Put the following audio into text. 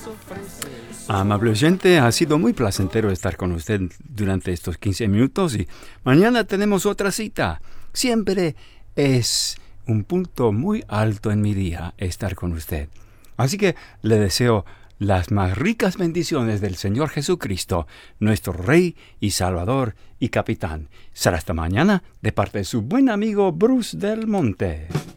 Amable oyente, ha sido muy placentero estar con usted durante estos 15 minutos y mañana tenemos otra cita. Siempre es un punto muy alto en mi día estar con usted. Así que le deseo las más ricas bendiciones del Señor Jesucristo, nuestro Rey y Salvador y Capitán. Será hasta mañana de parte de su buen amigo Bruce Del Monte.